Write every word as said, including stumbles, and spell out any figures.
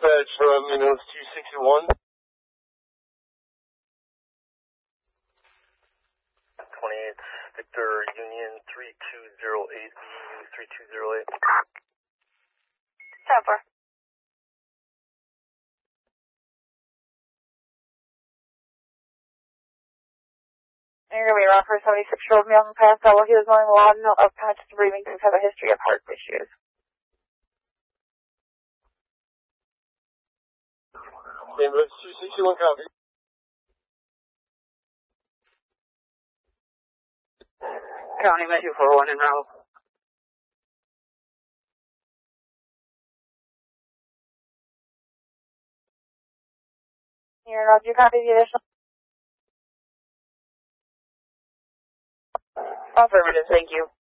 dispatch from, you know, two sixty-one. twenty-eight, Victor Union three two zero eight, B U three two zero eight. ten four. You're going to be around for a seventy-six-year-old male who passed out while he was mowing the lawn of conscious breathing to have a history of heart issues. Ambulance two sixty-one, copy. County Met two four one in route. You're not, you copy the additional? Affirmative, thank you.